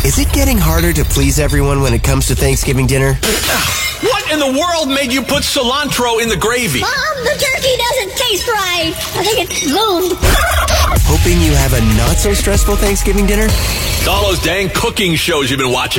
Is it getting harder to please everyone when it comes to Thanksgiving dinner? What in the world made you put cilantro in the gravy? Mom, the turkey doesn't taste right. I think it's bloomed. Hoping you have a not-so-stressful Thanksgiving dinner? All those dang cooking shows you've been watching.